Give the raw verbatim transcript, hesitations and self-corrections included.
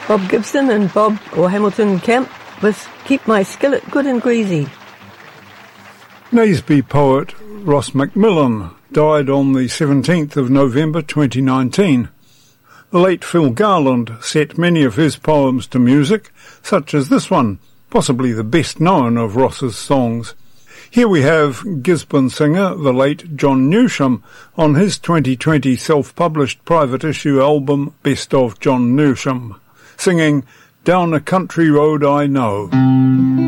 Bob Gibson and Bob or Hamilton Camp with Keep My Skillet Good and Greasy. Naseby poet Ross Macmillan died on the seventeenth of November twenty nineteen. The late Phil Garland set many of his poems to music, such as this one, possibly the best known of Ross's songs. Here we have Gisborne singer, the late John Newsham, on his twenty twenty self-published private issue album Best of John Newsham, singing Down a Country Road I Know.